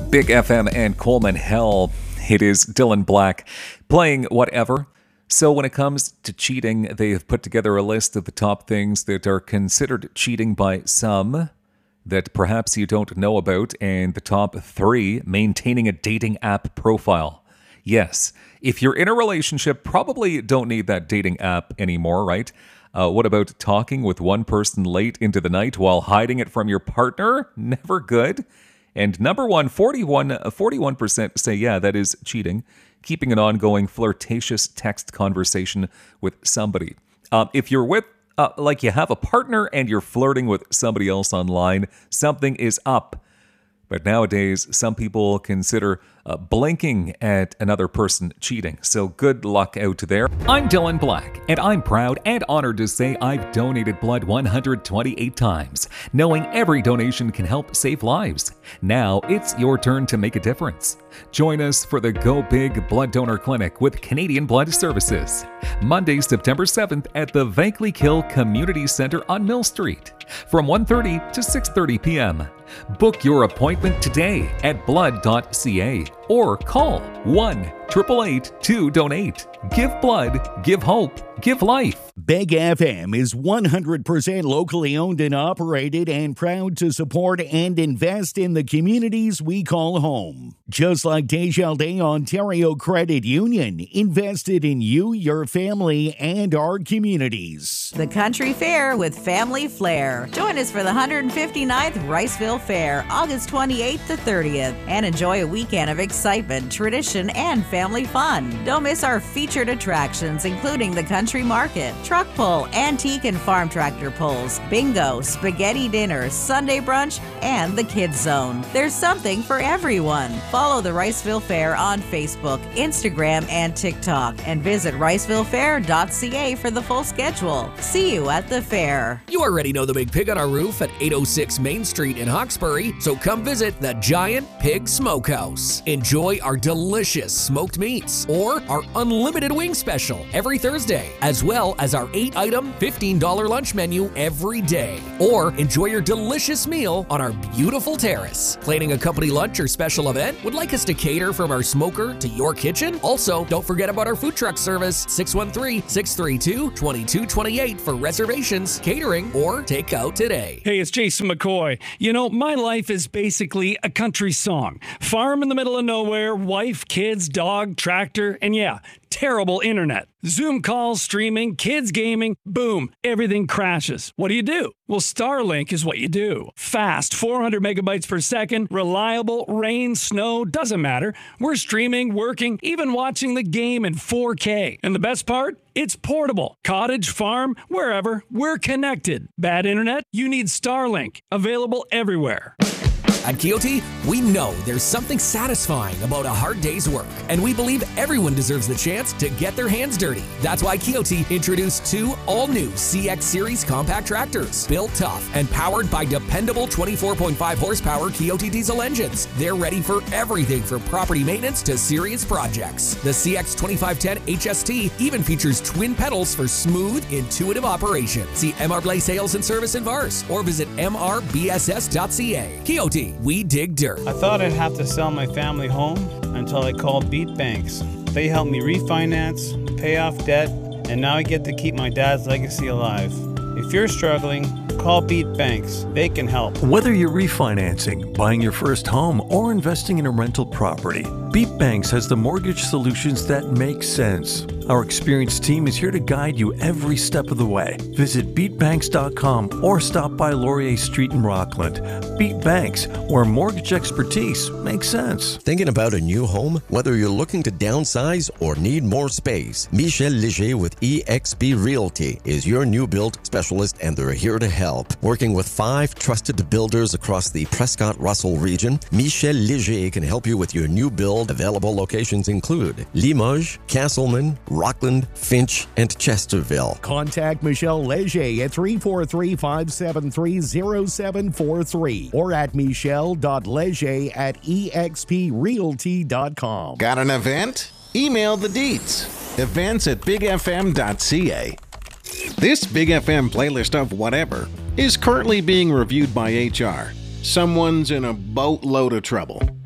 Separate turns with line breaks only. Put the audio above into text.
Big FM and Coleman Hell. It is Dylan Black playing Whatever. So when it comes to cheating, they have put together a list of the top things that are considered cheating by some that perhaps you don't know about, and the top 3, maintaining a dating app profile. Yes, if you're in a relationship, probably don't need that dating app anymore, right? What about talking with one person late into the night while hiding it from your partner? Never good. And number one, 41% say, yeah, that is cheating. Keeping an ongoing flirtatious text conversation with somebody. If you're with, you have a partner and you're flirting with somebody else online, something is up. But nowadays, some people consider blinking at another person cheating. So good luck out there. I'm Dylan Black, and I'm proud and honored to say I've donated blood 128 times, knowing every donation can help save lives. Now it's your turn to make a difference. Join us for the Go Big Blood Donor Clinic with Canadian Blood Services, Monday, September 7th at the Vankleek Community Centre on Mill Street, from 1:30 to 6:30 p.m. Book your appointment today at blood.ca or call 1-888-2DONATE. Give blood, give hope, give life.
Big FM is 100% locally owned and operated and proud to support and invest in the communities we call home. Just like Desjardins Ontario Credit Union, invested in you, your family, and our communities.
The Country Fair with Family Flair. Join us for the 159th Riceville Fair, August 28th to 30th, and enjoy a weekend of excitement, tradition, and family fun. Don't miss our featured attractions, including the Country Market, truck pull, antique and farm tractor pulls, bingo, spaghetti dinner, Sunday brunch, and the Kids Zone. There's something for everyone. Follow the Riceville Fair on Facebook, Instagram, and TikTok, and visit ricevillefair.ca for the full schedule. See you at the fair.
You already know the Big Pig on our roof at 806 Main Street in Hawkesbury, so come visit the Giant Pig Smokehouse. Enjoy our delicious smoked meats or our unlimited wing special every Thursday, as well as our 8-item, $15 lunch menu every day. Or enjoy your delicious meal on our beautiful terrace. Planning a company lunch or special event? Would like us to cater from our smoker to your kitchen? Also, don't forget about our food truck service, 613-632-2228 for reservations, catering, or takeout today.
Hey, it's Jason McCoy. You know, my life is basically a country song. Farm in the middle of nowhere, wife, kids, dog, tractor, and yeah, terrible internet. Zoom calls, streaming, kids gaming, boom, everything crashes. What do? Well, Starlink is what you do. Fast, 400 megabytes per second, reliable, rain, snow, doesn't matter. We're streaming, working, even watching the game in 4K. And the best part? It's portable. Cottage, farm, wherever, we're connected. Bad internet? You need Starlink. Available everywhere.
At Kioti, we know there's something satisfying about a hard day's work, and we believe everyone deserves the chance to get their hands dirty. That's why Kioti introduced 2 all-new CX Series compact tractors, built tough and powered by dependable 24.5 horsepower Kioti diesel engines. They're ready for everything from property maintenance to serious projects. The CX 2510 HST even features twin pedals for smooth, intuitive operation. See MR Blay Sales and Service in Vars or visit mrbss.ca. Kioti, we dig dirt.
I thought I'd have to sell my family home until I called Beat Banks. They helped me refinance, pay off debt, and now I get to keep my dad's legacy alive. If you're struggling, call Beat Banks. They can help.
Whether you're refinancing, buying your first home, or investing in a rental property, Beat Banks has the mortgage solutions that make sense. Our experienced team is here to guide you every step of the way. Visit beatbanks.com or stop by Laurier Street in Rockland. Beat Banks, where mortgage expertise makes sense.
Thinking about a new home? Whether you're looking to downsize or need more space, Michel Léger with eXp Realty is your new build specialist, and they're here to help. Working with 5 trusted builders across the Prescott-Russell region, Michel Léger can help you with your new build. Available locations include Limoges, Castleman, Rockland, Finch, and Chesterville.
Contact Michel Léger at 343-573-0743 or at michel.leger@exprealty.com.
Got an event? Email the deets. events@bigfm.ca. This Big FM playlist of whatever is currently being reviewed by HR. Someone's in a boatload of trouble.